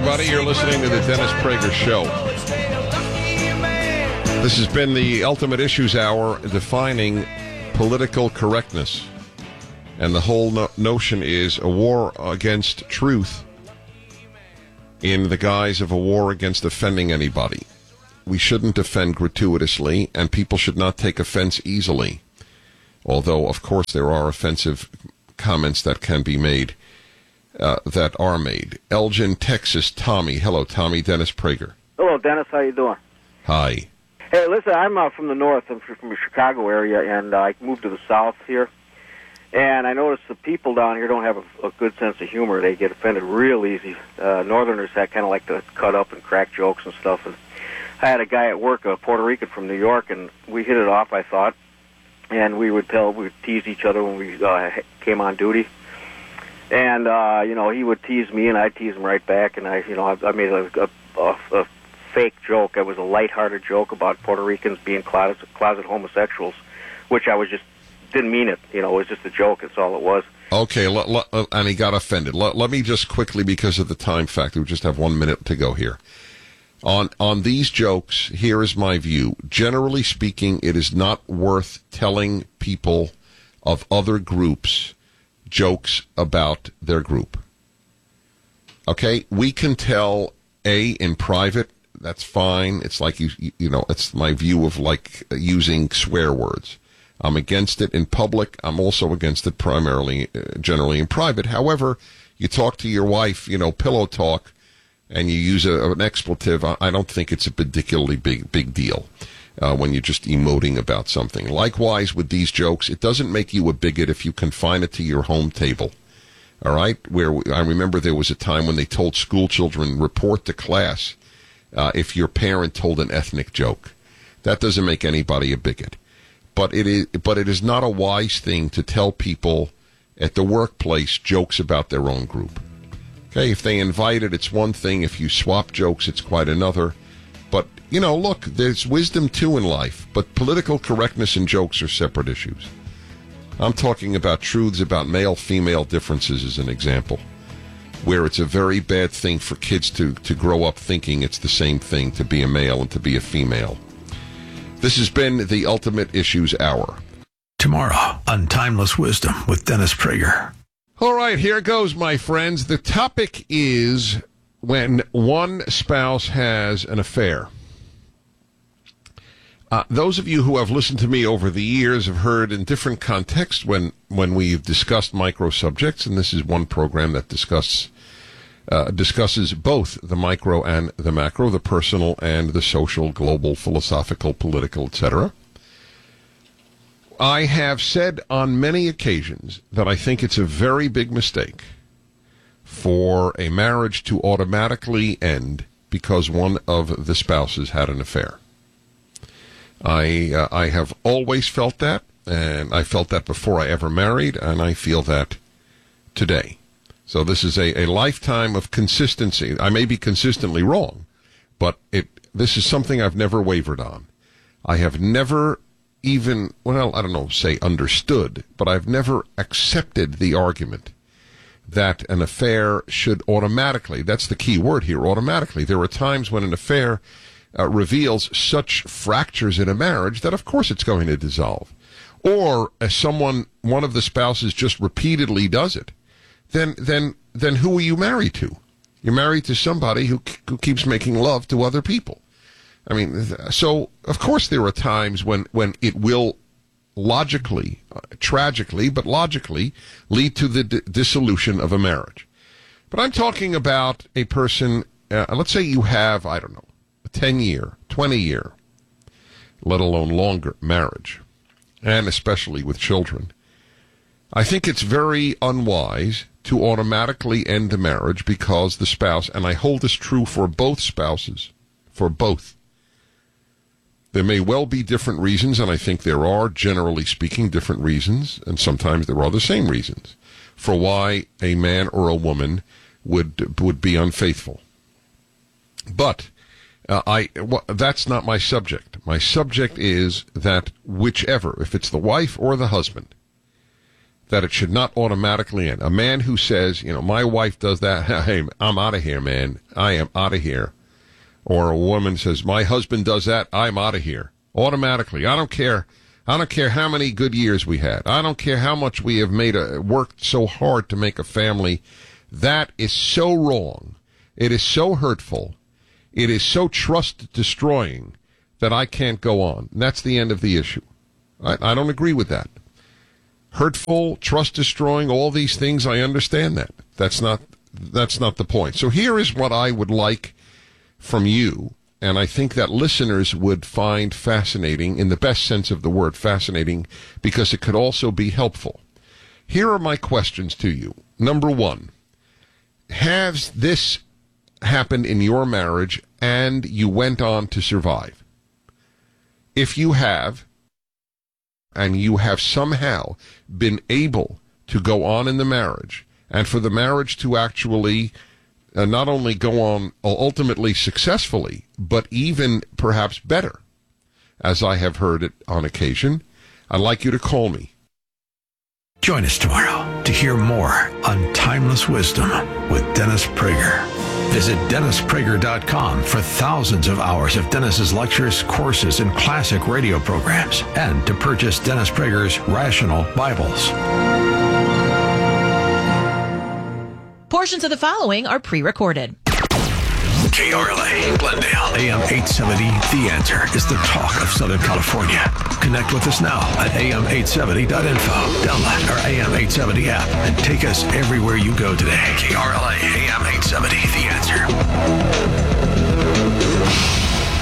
everybody. You're listening to the Dennis Prager Show. This has been the Ultimate Issues Hour defining political correctness. And the whole notion is a war against truth in the guise of a war against offending anybody. We shouldn't offend gratuitously, and people should not take offense easily. Although, of course, there are offensive comments that can be made, that are made. Elgin, Texas, Tommy. Hello, Tommy. Dennis Prager. Hello, Dennis. How you doing? Hi. Hey, listen, I'm from the north. I'm from the Chicago area, and I moved to the south here. And I noticed the people down here don't have a good sense of humor. They get offended real easy. Northerners kind of like to cut up and crack jokes and stuff. And I had a guy at work, a Puerto Rican from New York, and we hit it off, I thought. And we would tease each other when we came on duty. And, he would tease me, and I'd tease him right back. And I made a fake joke. It was a lighthearted joke about Puerto Ricans being closet homosexuals, which I was just didn't mean it. It was just a joke. That's all it was. Okay, and he got offended. Let me just quickly, because of the time factor, we just have 1 minute to go here. On these jokes, here is my view. Generally speaking, it is not worth telling people of other groups jokes about their group. Okay? We can tell in private, that's fine. It's like, it's my view of like using swear words. I'm against it in public. I'm also against it generally in private. However, you talk to your wife, pillow talk, and you use an expletive. I don't think it's a particularly big deal when you're just emoting about something. Likewise, with these jokes, it doesn't make you a bigot if you confine it to your home table. All right? I remember there was a time when they told school children, report to class if your parent told an ethnic joke. That doesn't make anybody a bigot. But it is not a wise thing to tell people at the workplace jokes about their own group. Okay, if they invite it, it's one thing. If you swap jokes, it's quite another. But, look, there's wisdom too in life. But political correctness and jokes are separate issues. I'm talking about truths about male-female differences as an example, where it's a very bad thing for kids to grow up thinking it's the same thing to be a male and to be a female. This has been the Ultimate Issues Hour. Tomorrow on Timeless Wisdom with Dennis Prager. All right, here goes, my friends. The topic is when one spouse has an affair. Those of you who have listened to me over the years have heard in different contexts when we've discussed micro subjects, and this is one program that discusses both the micro and the macro, the personal and the social, global, philosophical, political, etc. I have said on many occasions that I think it's a very big mistake for a marriage to automatically end because one of the spouses had an affair. I have always felt that, and I felt that before I ever married, and I feel that today. So this is a lifetime of consistency. I may be consistently wrong, but this is something I've never wavered on. I have never even, say understood, but I've never accepted the argument that an affair should automatically, that's the key word here, automatically. There are times when an affair reveals such fractures in a marriage that of course it's going to dissolve. Or as one of the spouses just repeatedly does it, then who are you married to? You're married to somebody who keeps making love to other people. I mean, so of course there are times when it will logically, tragically, but logically lead to the dissolution of a marriage. But I'm talking about a person, let's say you have, a 10-year, 20-year, let alone longer marriage, and especially with children. I think it's very unwise to automatically end the marriage because the spouse, and I hold this true for both spouses, for both. There may well be different reasons, and I think there are, generally speaking, different reasons, and sometimes there are the same reasons, for why a man or a woman would be unfaithful. But that's not my subject. My subject is that whichever, if it's the wife or the husband, that it should not automatically end. A man who says, my wife does that, hey, I'm out of here, man. I am out of here. Or a woman says, my husband does that, I'm out of here. Automatically. I don't care how many good years we had. I don't care how much we have worked so hard to make a family. That is so wrong. It is so hurtful. It is so trust destroying that I can't go on. And that's the end of the issue. I don't agree with that. Hurtful, trust destroying, all these things, I understand that. That's not the point. So here is what I would like from you, and I think that listeners would find fascinating, in the best sense of the word fascinating, because it could also be helpful. Here are my questions to you. Number one, has this happened in your marriage and you went on to survive? If you have, and you have somehow been able to go on in the marriage, and for the marriage to actually not only go on ultimately successfully, but even perhaps better, as I have heard it on occasion, I'd like you to call me. Join us tomorrow to hear more on Timeless Wisdom with Dennis Prager. Visit DennisPrager.com for thousands of hours of Dennis's lectures, courses, and classic radio programs, and to purchase Dennis Prager's Rational Bibles. Portions of the following are pre-recorded. KRLA, Glendale, AM 870, The Answer is the talk of Southern California. Connect with us now at am870.info. Download our AM 870 app and take us everywhere you go today. KRLA, AM 870, The Answer.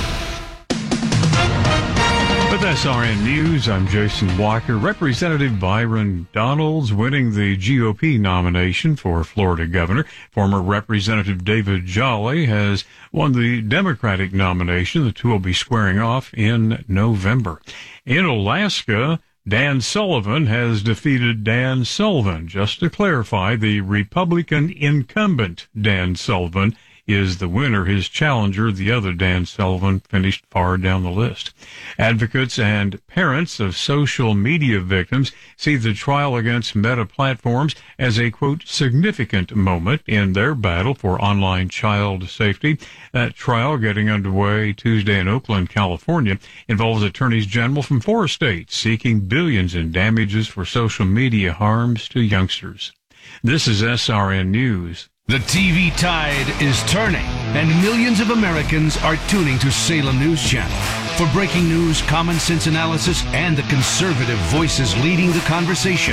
With SRN News, I'm Jason Walker. Representative Byron Donalds winning the GOP nomination for Florida governor. Former Representative David Jolly has won the Democratic nomination. The two will be squaring off in November. In Alaska, Dan Sullivan has defeated Dan Sullivan. Just to clarify, the Republican incumbent Dan Sullivan is the winner. His challenger, the other Dan Sullivan, finished far down the list. Advocates and parents of social media victims see the trial against Meta Platforms as a, quote, significant moment in their battle for online child safety. That trial, getting underway Tuesday in Oakland, California, involves attorneys general from 4 states seeking billions in damages for social media harms to youngsters. This is SRN News. The TV tide is turning, and millions of Americans are tuning to Salem News Channel. For breaking news, common sense analysis, and the conservative voices leading the conversation,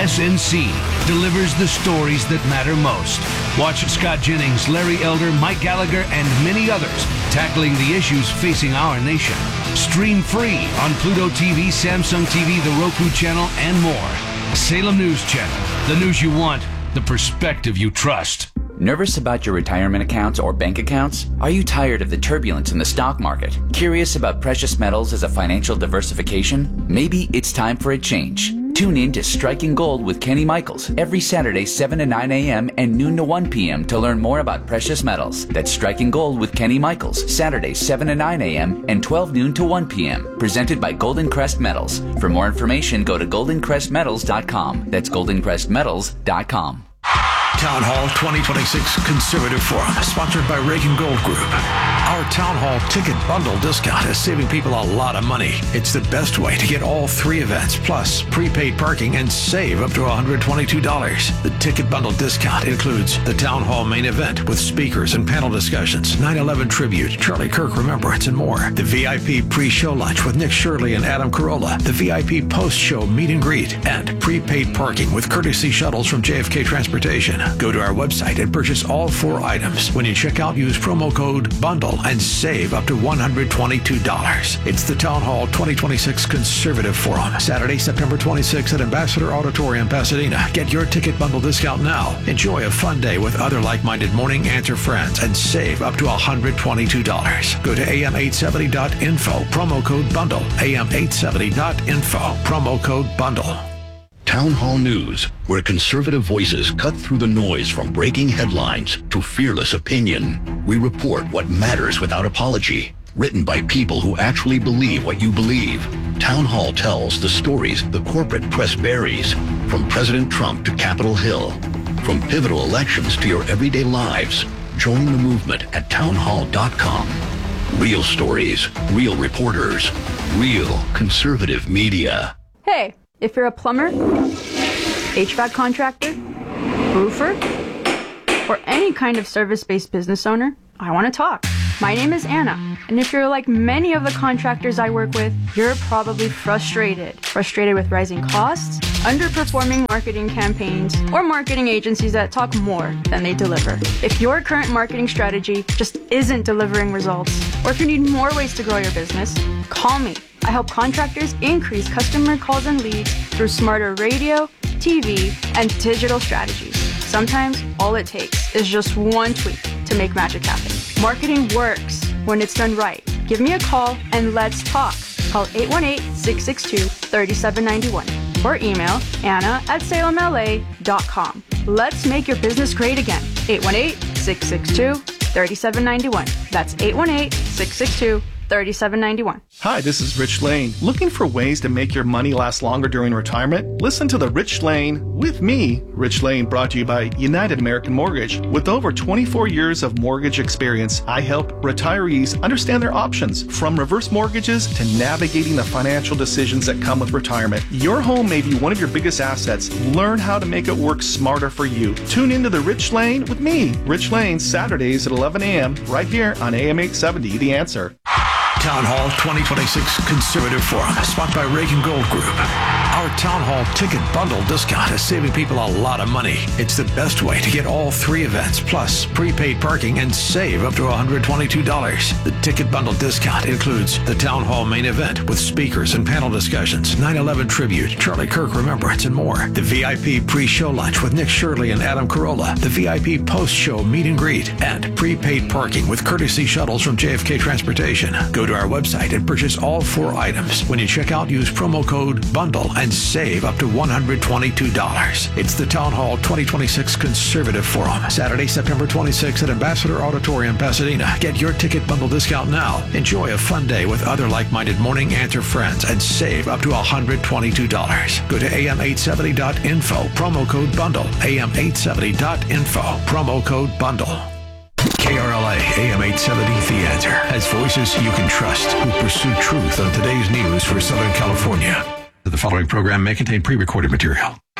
SNC delivers the stories that matter most. Watch Scott Jennings, Larry Elder, Mike Gallagher, and many others tackling the issues facing our nation. Stream free on Pluto TV, Samsung TV, the Roku channel, and more. Salem News Channel, the news you want, the perspective you trust. Nervous about your retirement accounts or bank accounts? Are you tired of the turbulence in the stock market? Curious about precious metals as a financial diversification? Maybe it's time for a change. Tune in to Striking Gold with Kenny Michaels every Saturday 7 to 9 a.m. and noon to 1 p.m. to learn more about precious metals. That's Striking Gold with Kenny Michaels, Saturday 7 to 9 a.m. and 12 noon to 1 p.m. Presented by Golden Crest Metals. For more information, go to goldencrestmetals.com. That's goldencrestmetals.com. Town Hall 2026 Conservative Forum, sponsored by Reagan Gold Group. Our Town Hall ticket bundle discount is saving people a lot of money. It's the best way to get all 3 events, plus prepaid parking, and save up to $122. The ticket bundle discount includes the Town Hall main event with speakers and panel discussions, 9/11 tribute, Charlie Kirk Remembrance, and more. The VIP pre-show lunch with Nick Shirley and Adam Carolla. The VIP post-show meet and greet, and prepaid parking with courtesy shuttles from JFK Transportation. Go to our website and purchase all 4 items. When you check out, use promo code BUNDLE and save up to $122. It's the Town Hall 2026 Conservative Forum, Saturday, September 26th at Ambassador Auditorium, Pasadena. Get your ticket bundle discount now. Enjoy a fun day with other like-minded morning answer friends and save up to $122. Go to am870.info, promo code BUNDLE, am870.info, promo code BUNDLE. Town Hall News, where conservative voices cut through the noise from breaking headlines to fearless opinion. We report what matters without apology. written by people who actually believe what you believe. Town Hall tells the stories the corporate press buries, from President Trump to Capitol Hill, from pivotal elections to your everyday lives. Join the movement at townhall.com. Real stories, real reporters, real conservative media. Hey, if you're a plumber, HVAC contractor, roofer, or any kind of service-based business owner, I want to talk. My name is Anna, and if you're like many of the contractors I work with, you're probably frustrated. Frustrated with rising costs, underperforming marketing campaigns, or marketing agencies that talk more than they deliver. If your current marketing strategy just isn't delivering results, or if you need more ways to grow your business, call me. I help contractors increase customer calls and leads through smarter radio, TV, and digital strategies. Sometimes all it takes is just one tweak to make magic happen. Marketing works when it's done right. Give me a call and let's talk. Call 818-662-3791 or email anna@salemla.com. Let's make your business great again. 818-662-3791. That's 818-662-3791. Hi, this is Rich Lane. Looking for ways to make your money last longer during retirement? Listen to The Rich Lane with me, Rich Lane, brought to you by United American Mortgage. With over 24 years of mortgage experience, I help retirees understand their options, from reverse mortgages to navigating the financial decisions that come with retirement. Your home may be one of your biggest assets. Learn how to make it work smarter for you. Tune into The Rich Lane with me, Rich Lane, Saturdays at 11 a.m. right here on AM 870, The Answer. Town Hall 2026 Conservative Forum, sponsored by Reagan Gold Group. Our Town Hall ticket bundle discount is saving people a lot of money. It's the best way to get all three events, plus prepaid parking, and save up to $122. The ticket bundle discount includes the Town Hall main event with speakers and panel discussions, 9/11 tribute, Charlie Kirk remembrance, and more. The VIP pre-show lunch with Nick Shirley and Adam Carolla, the VIP post-show meet and greet, and prepaid parking with courtesy shuttles from JFK Transportation. Go to our website and purchase all four items. When you check out, use promo code BUNDLE and save up to $122. It's the Town Hall 2026 Conservative Forum, Saturday, September 26th at Ambassador Auditorium, Pasadena. Get your ticket bundle discount now. Enjoy a fun day with other like-minded Morning Answer friends and save up to $122. Go to am870.info, promo code BUNDLE, am870.info, promo code BUNDLE. KRLA AM 870 The Answer has voices you can trust who pursue truth on today's news for Southern California. The following program may contain pre-recorded material.